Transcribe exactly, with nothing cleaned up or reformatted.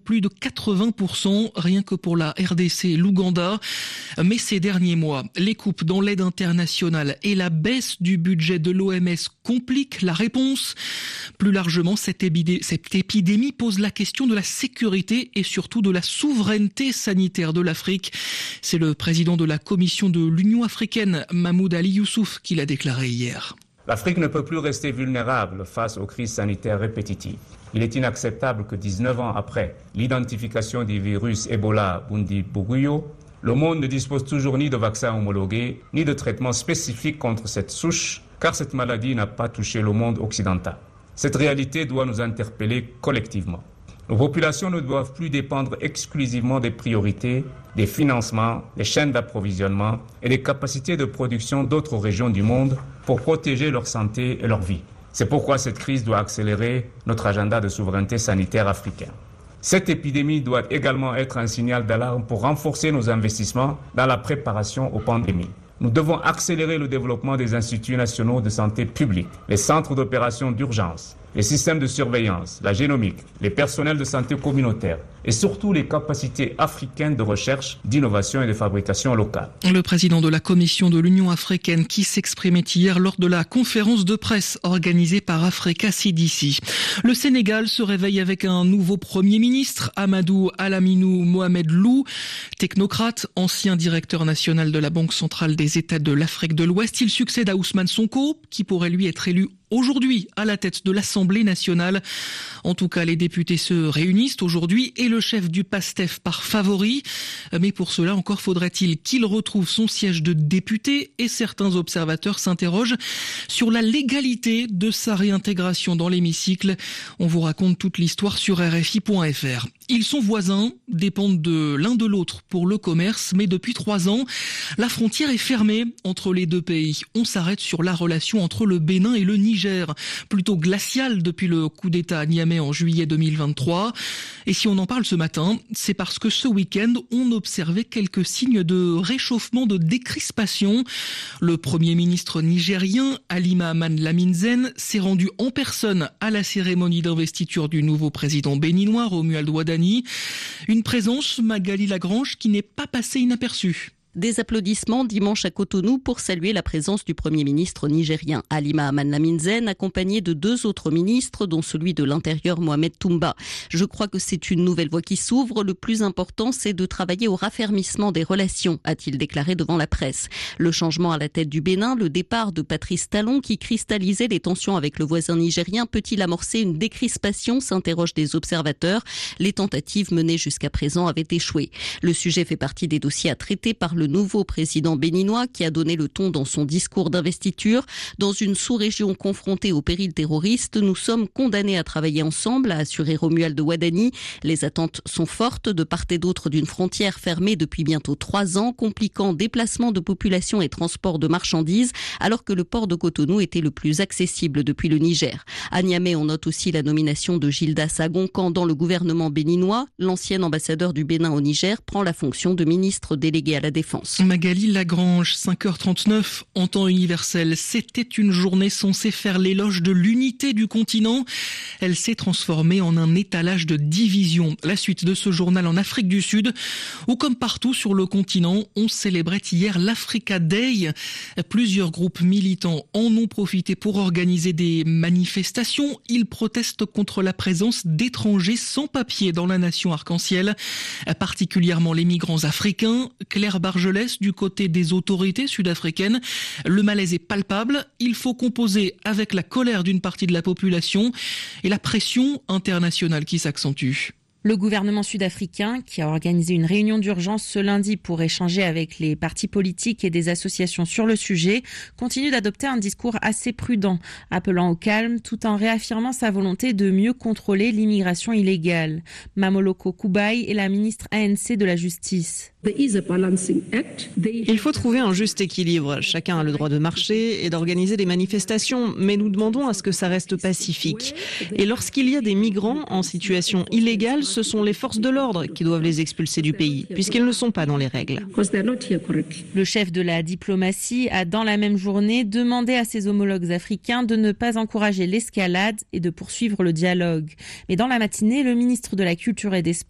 plus de quatre-vingts pour cent, rien que pour la R D C et l'Ouganda. Mais ces derniers mois, les coupes dans l'aide internationale et la baisse du budget de l'O M S compliquent la réponse. Plus largement, cette épidémie, cette épidémie pose la question de la sécurité et surtout de la souveraineté sanitaire de l'Afrique. C'est le président de la Commission de l'Union africaine, Mahmoud Ali Youssouf, qui l'a déclaré hier. L'Afrique ne peut plus rester vulnérable face aux crises sanitaires répétitives. Il est inacceptable que dix-neuf ans après l'identification du virus Ebola Bundibugyo, le monde ne dispose toujours ni de vaccins homologués, ni de traitements spécifiques contre cette souche, car cette maladie n'a pas touché le monde occidental. Cette réalité doit nous interpeller collectivement. Nos populations ne doivent plus dépendre exclusivement des priorités, des financements, des chaînes d'approvisionnement et des capacités de production d'autres régions du monde pour protéger leur santé et leur vie. C'est pourquoi cette crise doit accélérer notre agenda de souveraineté sanitaire africain. Cette épidémie doit également être un signal d'alarme pour renforcer nos investissements dans la préparation aux pandémies. Nous devons accélérer le développement des instituts nationaux de santé publique, les centres d'opération d'urgence, les systèmes de surveillance, la génomique, les personnels de santé communautaire et surtout les capacités africaines de recherche, d'innovation et de fabrication locale. Le président de la Commission de l'Union africaine qui s'exprimait hier lors de la conférence de presse organisée par Africa C D C. Le Sénégal se réveille avec un nouveau Premier ministre, Amadou Alaminou Mohamed Lou. Technocrate, ancien directeur national de la Banque centrale des États de l'Afrique de l'Ouest, il succède à Ousmane Sonko, qui pourrait lui être élu aujourd'hui à la tête de l'Assemblée nationale. En tout cas, les députés se réunissent aujourd'hui et le chef du PASTEF part favori. Mais pour cela, encore faudrait-il qu'il retrouve son siège de député et certains observateurs s'interrogent sur la légalité de sa réintégration dans l'hémicycle. On vous raconte toute l'histoire sur R F I point F R. Ils sont voisins, dépendent de l'un de l'autre pour le commerce, mais depuis trois ans, la frontière est fermée entre les deux pays. On s'arrête sur la relation entre le Bénin et le Niger, plutôt glaciale depuis le coup d'État à Niamey en juillet deux mille vingt-trois. Et si on en parle ce matin, c'est parce que ce week-end, on observait quelques signes de réchauffement, de décrispation. Le Premier ministre nigérien, Ali Mahaman Lamine Zen, s'est rendu en personne à la cérémonie d'investiture du nouveau président béninois, Romuald Wadani. Une présence, Magali Lagrange, qui n'est pas passée inaperçue. Des applaudissements dimanche à Cotonou pour saluer la présence du Premier ministre nigérien Ali Mahaman Lamine Zen, accompagné de deux autres ministres, dont celui de l'Intérieur Mohamed Toumba. Je crois que c'est une nouvelle voie qui s'ouvre. Le plus important, c'est de travailler au raffermissement des relations, a-t-il déclaré devant la presse. Le changement à la tête du Bénin, le départ de Patrice Talon, qui cristallisait les tensions avec le voisin nigérien, peut-il amorcer une décrispation, s'interrogent des observateurs. Les tentatives menées jusqu'à présent avaient échoué. Le sujet fait partie des dossiers à traiter par le le nouveau président béninois qui a donné le ton dans son discours d'investiture. Dans une sous-région confrontée au péril terroriste, nous sommes condamnés à travailler ensemble, a assuré Romuald Wadani. Les attentes sont fortes de part et d'autre d'une frontière fermée depuis bientôt trois ans, compliquant déplacement de population et transport de marchandises, alors que le port de Cotonou était le plus accessible depuis le Niger. À Niamey, on note aussi la nomination de Gilda Sagoncan dans le gouvernement béninois. L'ancien ambassadeur du Bénin au Niger prend la fonction de ministre délégué à la Défense. Magali Lagrange, cinq heures trente-neuf, en temps universel. C'était une journée censée faire l'éloge de l'unité du continent. Elle s'est transformée en un étalage de division. La suite de ce journal en Afrique du Sud, où comme partout sur le continent, on célébrait hier l'Africa Day. Plusieurs groupes militants en ont profité pour organiser des manifestations. Ils protestent contre la présence d'étrangers sans papier dans la nation arc-en-ciel, particulièrement les migrants africains. Claire Bargelès, du côté des autorités sud-africaines, le malaise est palpable. Il faut composer avec la colère d'une partie de la population et la pression internationale qui s'accentue. Le gouvernement sud-africain, qui a organisé une réunion d'urgence ce lundi pour échanger avec les partis politiques et des associations sur le sujet, continue d'adopter un discours assez prudent, appelant au calme tout en réaffirmant sa volonté de mieux contrôler l'immigration illégale. Mamoloko Kubai est la ministre A N C de la Justice. Il faut trouver un juste équilibre. Chacun a le droit de marcher et d'organiser des manifestations, mais nous demandons à ce que ça reste pacifique. Et lorsqu'il y a des migrants en situation illégale, ce sont les forces de l'ordre qui doivent les expulser du pays, puisqu'ils ne sont pas dans les règles. Le chef de la diplomatie a, dans la même journée, demandé à ses homologues africains de ne pas encourager l'escalade et de poursuivre le dialogue. Mais dans la matinée, le ministre de la Culture et des Sports